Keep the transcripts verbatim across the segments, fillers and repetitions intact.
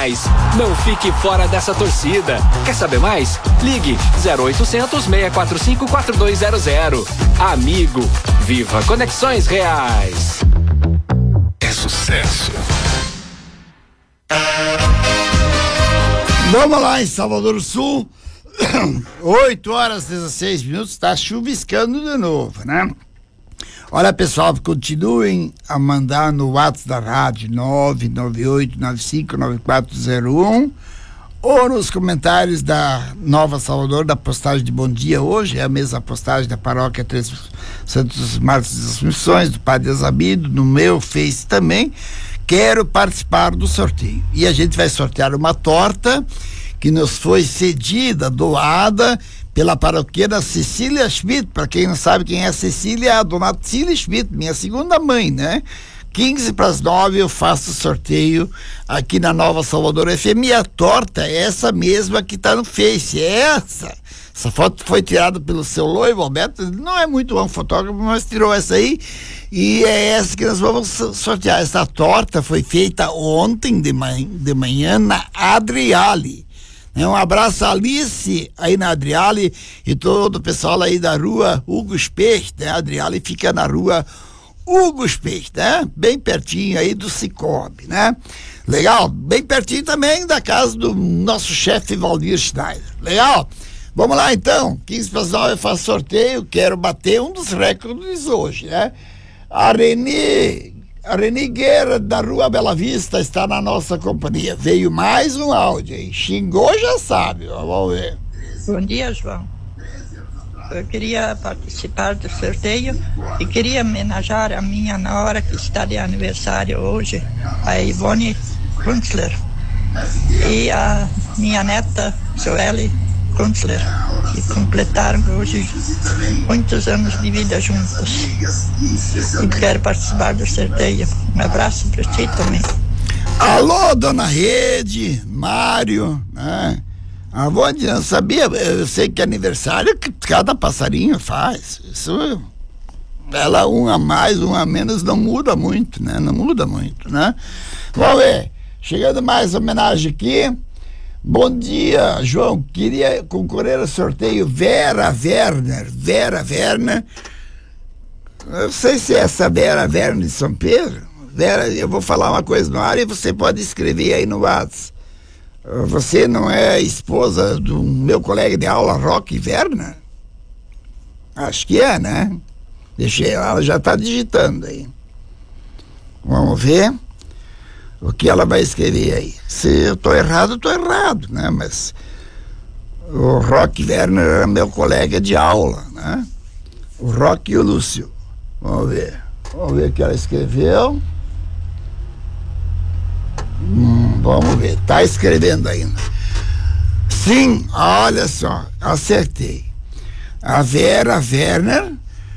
mais. Não fique fora dessa torcida. Quer saber mais? Ligue zero oitocentos, seis quatro cinco, quatro dois zero zero. Amigo, viva conexões reais. É sucesso. Vamos lá em Salvador do Sul, oito horas e dezesseis minutos, está chuviscando de novo, né? Olha, pessoal, continuem a mandar no WhatsApp da rádio nove nove oito nove cinco nove quatro zero um ou nos comentários da Nova Salvador, da postagem de Bom Dia hoje, é a mesma postagem da paróquia Três Santos Mártires das Missões, do Padre Azabido, no meu Face também. Quero participar do sorteio. E a gente vai sortear uma torta que nos foi cedida, doada pela paroquiana Cecília Schmidt. Para quem não sabe quem é a Cecília, é a dona Cecília Schmidt, minha segunda mãe, né? quinze para as nove eu faço o sorteio aqui na Nova Salvador F M. E a torta é essa mesma que está no Face, é essa. Essa foto foi tirada pelo seu noivo, Alberto. Não é muito bom fotógrafo, mas tirou essa aí. E é essa que nós vamos sortear. Essa torta foi feita ontem de manhã, de manhã na Adriale. Um abraço a Alice aí na Adriale e todo o pessoal aí da rua Hugo Specht, né? A Adriale fica na rua Hugo Specht, né? Bem pertinho aí do Cicobi, né? Legal? Bem pertinho também da casa do nosso chefe Valdir Schneider. Legal? Vamos lá então, quinze para as nove eu faço sorteio, quero bater um dos recordes hoje, né? A Reni, a Reni Guerra da Rua Bela Vista está na nossa companhia. Veio mais um áudio aí, xingou já sabe, vamos ver. Bom dia, João. Eu queria participar do sorteio e queria homenagear a minha nora que está de aniversário hoje, a Ivone Kunzler, e a minha neta Joelle Kunzler, que completaram hoje muitos anos de vida juntos. E quero participar do sorteio. Um abraço para ti também. Alô, dona Rede, Mário, né? A avó não sabia, eu sei que é aniversário que cada passarinho faz. Isso, ela um a mais, um a menos, não muda muito, né? Não muda muito, né? Vamos ver, chegando mais homenagem aqui. Bom dia, João. Queria concorrer ao sorteio Vera Werner. Vera Werner. Eu sei se é essa Vera Werner de São Pedro. Vera, eu vou falar uma coisa no ar e você pode escrever aí no WhatsApp. Você não é esposa do meu colega de aula, Roque Werner? Acho que é, né? Deixei, ela já está digitando aí. Vamos ver o que ela vai escrever aí. Se eu estou errado, estou errado, né? Mas o Roque Werner era meu colega de aula, né? O Roque e o Lúcio. Vamos ver. Vamos ver o que ela escreveu. Hum, vamos ver. Tá escrevendo ainda. Sim, olha só. Acertei. A Vera Werner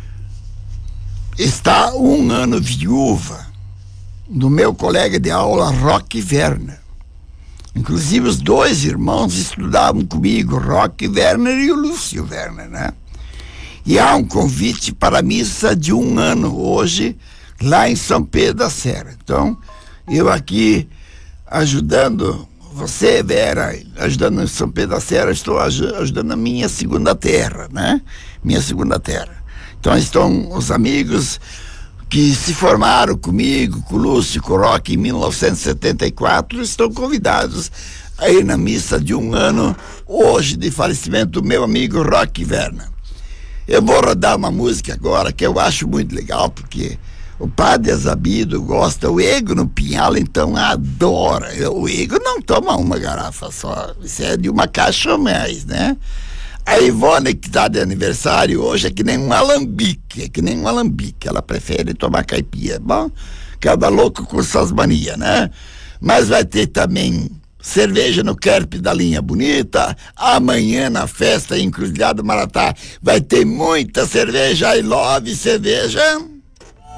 está um ano viúva do meu colega de aula, Roque Werner. Inclusive os dois irmãos estudavam comigo, Roque Werner e o Lúcio Werner, né? E há um convite para a missa de um ano hoje, lá em São Pedro da Serra. Então, eu aqui ajudando você, Vera, ajudando em São Pedro da Serra, estou ajudando a minha segunda terra, né? Minha segunda terra. Então, estão os amigos que se formaram comigo, com o Lúcio, com o Roque, em mil novecentos e setenta e quatro, estão convidados a ir na missa de um ano, hoje, de falecimento do meu amigo Roque Werner. Eu vou rodar uma música agora que eu acho muito legal, porque o Padre Azabido gosta, o Ego no Pinhal, então, adora. O Ego não toma uma garrafa só, isso é de uma caixa a mais, né? A Ivone, que está de aniversário hoje, é que nem um alambique, é que nem um alambique. Ela prefere tomar caipira. Bom, cada louco com suas manias, né? Mas vai ter também cerveja no Kerp da Linha Bonita. Amanhã na festa em Encruzilhada do Maratá vai ter muita cerveja. I love cerveja.